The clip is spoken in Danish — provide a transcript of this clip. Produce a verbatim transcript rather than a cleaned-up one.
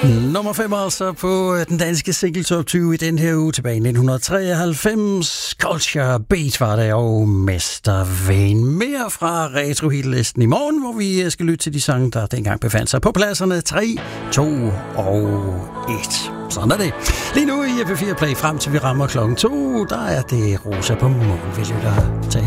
Nummer fem altså på den danske single top tyve i den her uge tilbage i nitten treoghalvfems. Culture Beat var det, og Mesterven. Mere fra Retro Hit-listen i morgen, hvor vi skal lytte til de sange, der dengang befandt sig på pladserne tre, to og et. Sådan er det. Lige nu i F fire Play frem til vi rammer klokken to, der er det Rosa på mål, vi lytter til.